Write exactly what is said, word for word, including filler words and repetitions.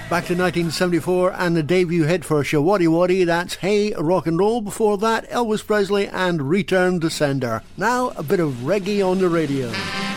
Back to nineteen seventy-four and the debut hit for Showaddywaddy, that's Hey Rock and Roll. Before that, Elvis Presley and Return to Sender. Now, a bit of reggae on the radio.